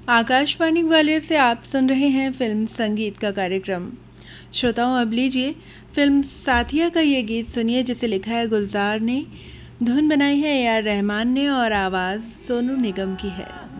आकाशवाणी ग्वालियर से आप सुन रहे हैं फिल्म संगीत का कार्यक्रम। श्रोताओं, अब लीजिए फिल्म साथिया का ये गीत सुनिए, जिसे लिखा है गुलजार ने, धुन बनाई है AR रहमान ने और आवाज़ सोनू निगम की है।